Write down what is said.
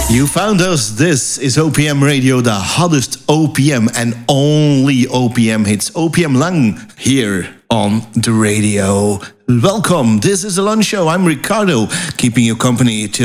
You found us. This is OPM Radio, the hottest OPM and only OPM hits. OPM Lang here on the radio. Welcome. This is the Lunch Show. I'm Ricardo, keeping you company till